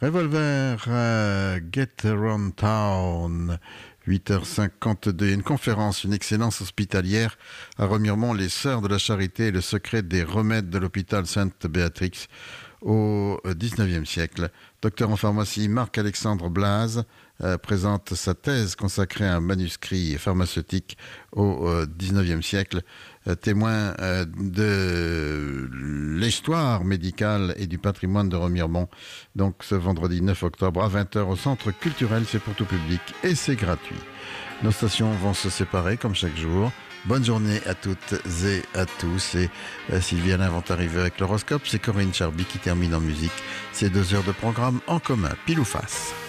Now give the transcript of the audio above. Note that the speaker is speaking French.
Revolver, Get Around Town, 8h52. Une conférence, une excellence hospitalière à Remiremont, les Sœurs de la Charité et le secret des remèdes de l'hôpital Sainte-Béatrix au XIXe siècle. Docteur en pharmacie Marc-Alexandre Blaz présente sa thèse consacrée à un manuscrit pharmaceutique au XIXe siècle, témoin de l'histoire médicale et du patrimoine de Remiremont. Donc ce vendredi 9 octobre à 20h au Centre culturel, c'est pour tout public et c'est gratuit. Nos stations vont se séparer comme chaque jour. Bonne journée à toutes et à tous. Et Sylvie Alain vont arriver avec l'horoscope. C'est Corinne Charby qui termine en musique. C'est 2 heures de programme en commun, pile ou face.